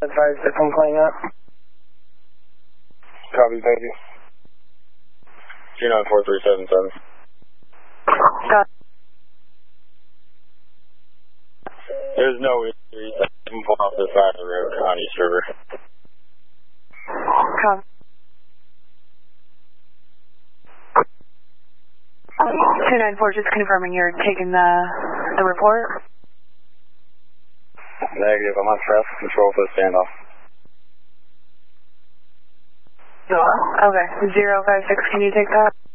Advise if I'm playing up. Copy, thank you. 294377. There's no injuries. I'm pulling off the side of the road on East River. Copy. 294, just confirming you're taking the report. Negative, I'm on traffic control for the standoff. Okay, 056, can you take that?